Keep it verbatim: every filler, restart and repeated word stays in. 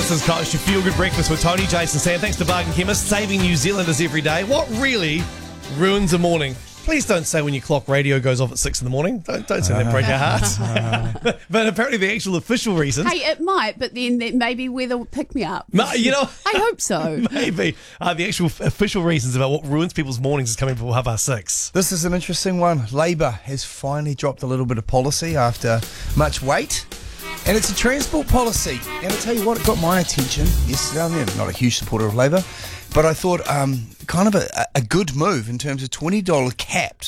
This is Coach, your Feel Good Breakfast with Tony, Jason, Sam. Thanks to Bargain Chemist, saving New Zealanders every day. What really ruins a morning? Please don't say when your clock radio goes off at six in the morning. Don't, don't say that, break our hearts. But apparently the actual official reasons... Hey, it might, but then that maybe weather will pick me up. You know, I hope so. Maybe. Uh, the actual official reasons about what ruins people's mornings is coming before half past six. This is an interesting one. Labour has finally dropped a little bit of policy after much wait. And it's a transport policy. And I'll tell you what, it got my attention yesterday. I'm not a huge supporter of Labour, but I thought um, kind of a, a good move in terms of twenty dollars capped